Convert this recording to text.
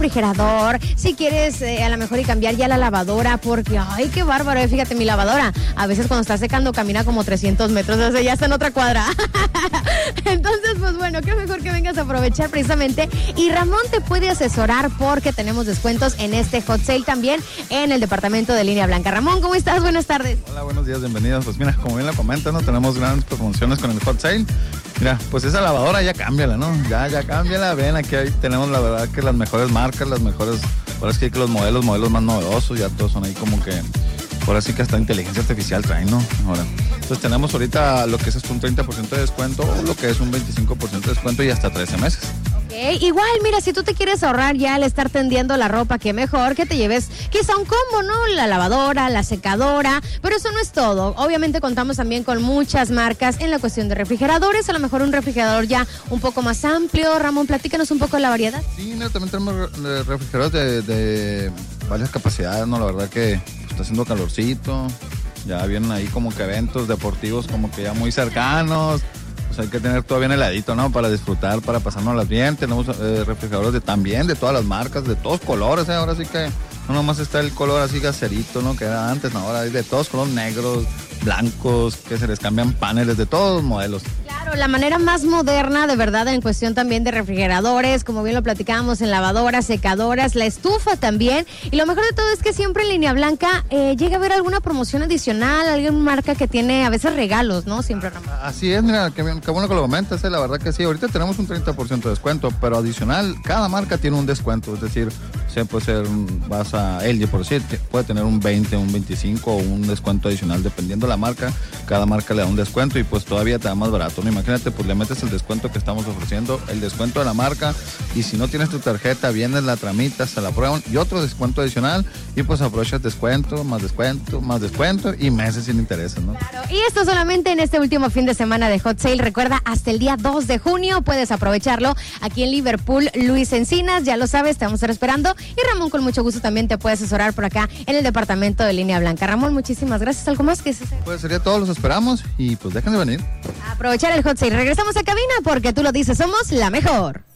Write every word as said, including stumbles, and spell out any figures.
refrigerador, si quieres eh, a lo mejor y cambiar ya la lavadora, porque, ay, qué bárbaro, eh, fíjate, mi lavadora, a veces cuando está secando camina como trescientos metros, o sea, ya está en otra cuadra. Entonces, pues bueno, qué mejor que vengas a aprovechar precisamente. Y Ramón te puede asesorar porque tenemos descuentos en este hot sale también en el departamento de Línea Blanca. Ramón, ¿cómo estás? Buenas tardes. Hola, buenos días, bienvenidos. Pues mira, como bien lo comentan, ¿no? Tenemos grandes promociones con el hot sale. Mira, pues esa lavadora ya cámbiala, ¿no? Ya, ya cámbiala. Ven, aquí ahí tenemos la verdad que las mejores marcas, las mejores, ahora es que los modelos, modelos más novedosos, ya todos son ahí como que, ahora sí que hasta inteligencia artificial traen, ¿no? Ahora, entonces tenemos ahorita lo que es un treinta por ciento de descuento, o lo que es un veinticinco por ciento de descuento y hasta trece meses. Okay. Igual, mira, si tú te quieres ahorrar ya al estar tendiendo la ropa, qué mejor que te lleves quizá un combo, ¿no? La lavadora, la secadora, pero eso no es todo. Obviamente contamos también con muchas marcas en la cuestión de refrigeradores, a lo mejor un refrigerador ya un poco más amplio. Ramón, platícanos un poco de la variedad. Sí, no, también tenemos refrigeradores de, de varias capacidades, ¿no? La verdad que está haciendo calorcito, ya vienen ahí como que eventos deportivos como que ya muy cercanos. Hay que tener todo bien heladito, ¿no? Para disfrutar, para pasárnoslas bien. Tenemos eh, refrigeradores de, también de todas las marcas, de todos colores, ¿eh? Ahora sí que no nomás está el color así gaserito, ¿no? Que era antes, no, ahora hay de todos colores, negros, blancos, que se les cambian paneles de todos los modelos. Claro, la manera más moderna, de verdad, en cuestión también de refrigeradores, como bien lo platicábamos, en lavadoras, secadoras, la estufa también. Y lo mejor de todo es que siempre en Línea Blanca eh, llega a haber alguna promoción adicional, alguna marca que tiene a veces regalos, ¿no? Siempre, Ramón. Así es, mira, qué, qué bueno que lo comentas, eh, la verdad que sí. Ahorita tenemos un treinta por ciento de descuento, pero adicional, cada marca tiene un descuento, es decir, se puede ser, vas a L G por decir, puede tener un veinte, un veinticinco o un descuento adicional, dependiendo de la marca. Cada marca le da un descuento y pues todavía te da más barato, ¿no? Imagínate, pues le metes el descuento que estamos ofreciendo, el descuento de la marca, y si no tienes tu tarjeta, vienes, la tramitas, se la prueban, y otro descuento adicional, y pues aprovechas descuento, más descuento, más descuento, y meses sin intereses, ¿no? Claro, y esto solamente en este último fin de semana de Hot Sale. Recuerda, hasta el día dos de junio puedes aprovecharlo aquí en Liverpool, Luis Encinas, ya lo sabes, te vamos a estar esperando, y Ramón con mucho gusto también te puede asesorar por acá en el departamento de Línea Blanca. Ramón, muchísimas gracias. ¿Algo más que se... Pues sería todo, los esperamos, y pues dejen de venir. Aprovechar el Hot Sale. Regresamos a cabina porque tú lo dices, somos la mejor.